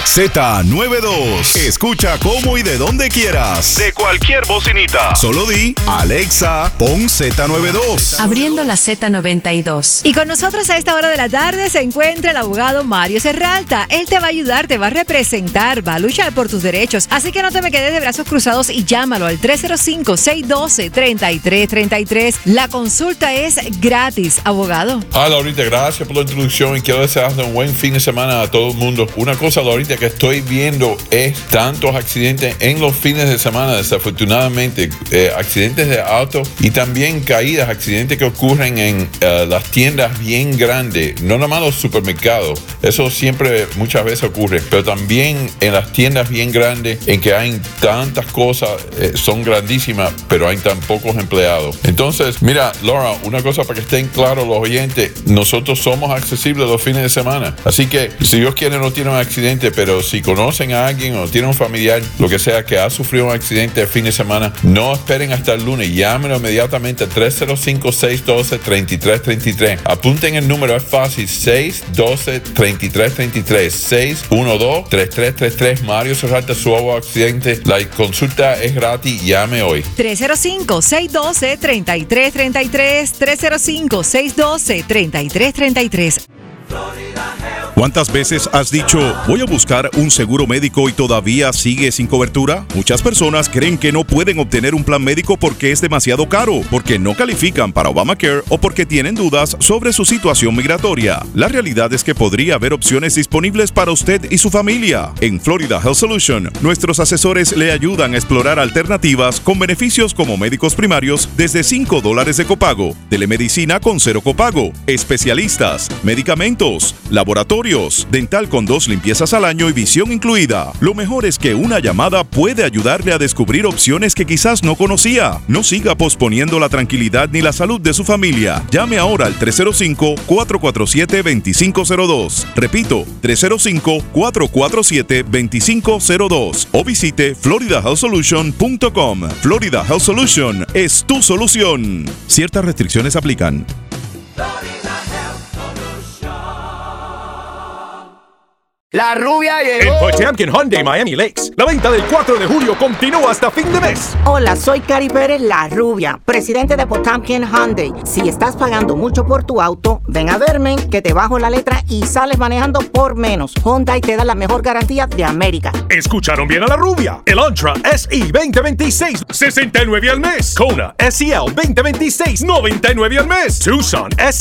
Z92. Escucha cómo y de donde quieras. De cualquier bocinita. Solo di, Alexa, pon Z92. Abriendo la Z92. Y con nosotros a esta hora de la tarde se encuentra el abogado Mario Serralta. Él te va a ayudar, te va a representar, va a luchar por tus derechos. Así que no te me quedes de brazos cruzados y llámalo al 305-612-3333. La consulta es gratis, abogado. Laurita, gracias por la introducción y quiero desearle un buen fin de semana a todo el mundo. Una cosa, Laurita, que estoy viendo es tantos accidentes en los fines de semana, desafortunadamente, accidentes de auto y también caídas, accidentes que ocurren en las tiendas bien grandes, no nomás los supermercados, eso siempre muchas veces ocurre, pero también en las tiendas bien grandes en que hay tantas cosas, son grandísimas, pero hay tan pocos empleados. Entonces, mira, Laura, una cosa para que estén claros los oyentes, nosotros somos accesibles los fines de semana, así que si Dios quiere no tiene un accidente, pero si conocen a alguien o tienen un familiar, lo que sea, que ha sufrido un accidente el fin de semana, no esperen hasta el lunes, llámenlo inmediatamente al 305-612-3333. Apunten el número, es fácil, 612-3333, 612-3333. Mario Serralta, su abogado accidente. La consulta es gratis, llame hoy. 305-612-3333, 305-612-3333. ¿Cuántas veces has dicho, voy a buscar un seguro médico y todavía sigue sin cobertura? Muchas personas creen que no pueden obtener un plan médico porque es demasiado caro, porque no califican para Obamacare o porque tienen dudas sobre su situación migratoria. La realidad es que podría haber opciones disponibles para usted y su familia. En Florida Health Solution, nuestros asesores le ayudan a explorar alternativas con beneficios como médicos primarios desde $5 de copago, telemedicina con 0 copago, especialistas, medicamentos, laboratorios, dental con 2 limpiezas al año y visión incluida. Lo mejor es que una llamada puede ayudarle a descubrir opciones que quizás no conocía. No siga posponiendo la tranquilidad ni la salud de su familia. Llame ahora al 305-447-2502. Repito, 305-447-2502 o visite floridahealthsolution.com. Florida Health Solution es tu solución. Ciertas restricciones aplican. La rubia llegó. En Potamkin Hyundai Miami Lakes, la venta del 4 de julio continúa hasta fin de mes. Hola, soy Cari Pérez, la rubia, presidente de Potamkin Hyundai. Si estás pagando mucho por tu auto, ven a verme, que te bajo la letra y sales manejando por menos. Hyundai te da la mejor garantía de América. ¿Escucharon bien a la rubia? El Antra SE 2026, $69 al mes. Kona SEL 2026, $99 al mes. Tucson SE